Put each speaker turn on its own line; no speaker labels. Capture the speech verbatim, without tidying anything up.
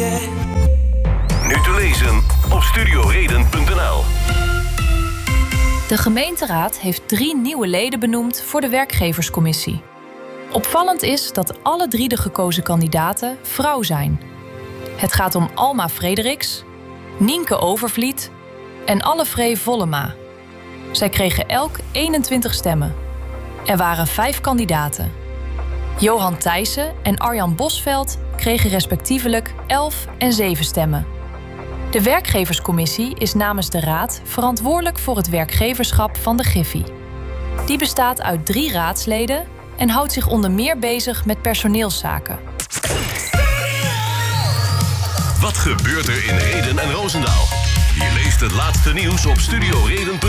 Nu te lezen op studioreden punt n l.
De gemeenteraad heeft drie nieuwe leden benoemd voor de werkgeverscommissie. Opvallend is dat alle drie de gekozen kandidaten vrouw zijn. Het gaat om Alma Frederiks, Nienke Overvliet en Allevree Vollema. Zij kregen elk eenentwintig stemmen. Er waren vijf kandidaten. Johan Thijssen en Arjan Bosveld kregen respectievelijk elf en zeven stemmen. De werkgeverscommissie is namens de raad verantwoordelijk voor het werkgeverschap van de Giffy. Die bestaat uit drie raadsleden en houdt zich onder meer bezig met personeelszaken.
Wat gebeurt er in Rheden en Roosendaal? Je leest het laatste nieuws op studioreden punt n l.